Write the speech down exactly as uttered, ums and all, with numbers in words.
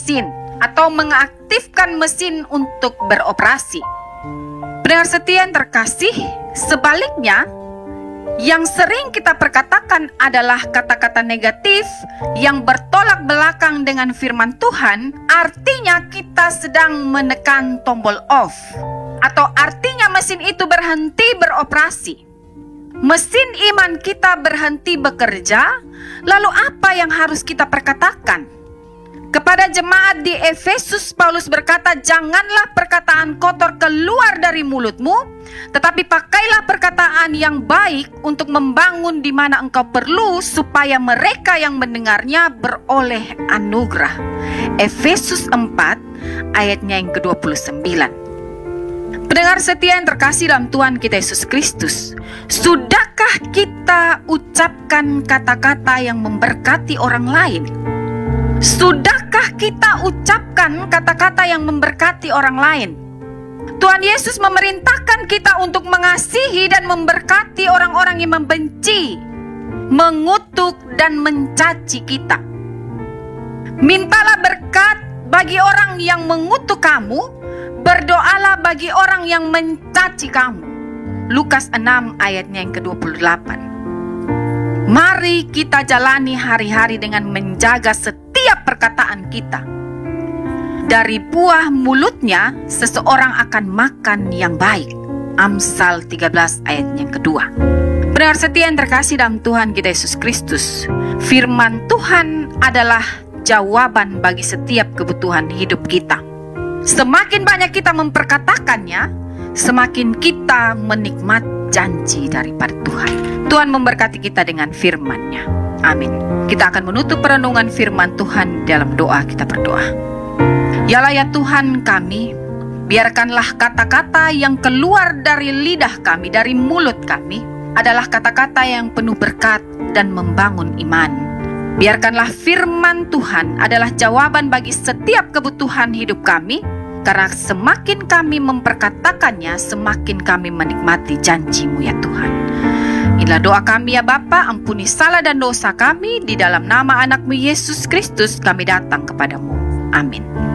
mesin atau mengaktifkan mesin untuk beroperasi. Pendengar setia yang terkasih, sebaliknya, yang sering kita perkatakan adalah kata-kata negatif yang bertolak belakang dengan firman Tuhan. Artinya kita sedang menekan tombol off, atau artinya mesin itu berhenti beroperasi. Mesin iman kita berhenti bekerja. Lalu apa yang harus kita perkatakan? Kepada jemaat di Efesus, Paulus berkata, janganlah perkataan kotor keluar dari mulutmu, tetapi pakailah perkataan yang baik untuk membangun di mana engkau perlu, supaya mereka yang mendengarnya beroleh anugerah. Efesus empat ayatnya yang ke dua puluh sembilan. Pendengar setia yang terkasih dalam Tuhan kita Yesus Kristus, sudahkah kita ucapkan kata-kata yang memberkati orang lain? Sudahkah kita ucapkan kata-kata yang memberkati orang lain? Tuhan Yesus memerintahkan kita untuk mengasihi dan memberkati orang-orang yang membenci, mengutuk dan mencaci kita. Mintalah berkat bagi orang yang mengutuk kamu, berdoalah bagi orang yang mencaci kamu. Lukas enam ayatnya yang ke dua puluh delapan. Mari kita jalani hari-hari dengan menjaga setiap perkataan kita. Dari buah mulutnya seseorang akan makan yang baik. Amsal tiga belas ayat yang kedua. Pendengar setia yang terkasih dalam Tuhan kita Yesus Kristus, firman Tuhan adalah jawaban bagi setiap kebutuhan hidup kita. Semakin banyak kita memperkatakannya, semakin kita menikmati janji daripada Tuhan. Tuhan memberkati kita dengan firman-Nya. Amin. Kita akan menutup perenungan firman Tuhan dalam doa. Kita berdoa. Yalah ya Tuhan kami, biarkanlah kata-kata yang keluar dari lidah kami, dari mulut kami, adalah kata-kata yang penuh berkat dan membangun iman. Biarkanlah firman Tuhan adalah jawaban bagi setiap kebutuhan hidup kami, karena semakin kami memperkatakannya, semakin kami menikmati janji-Mu ya Tuhan. Inilah doa kami ya Bapa, ampuni salah dan dosa kami, di dalam nama anak-Mu Yesus Kristus kami datang kepadamu. Amin.